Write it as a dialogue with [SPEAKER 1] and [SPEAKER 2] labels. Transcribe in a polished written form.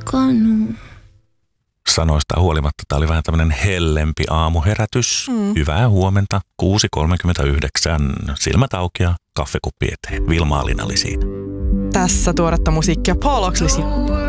[SPEAKER 1] alkanut.
[SPEAKER 2] Sanoista huolimatta tämä oli vähän tämmöinen hellempi aamuherätys. Hyvää huomenta, 6.39, silmät auki ja kahvikuppi eteen. Vilma Alina oli siinä.
[SPEAKER 3] Tässä tuoretta musiikkia Paul Oxley.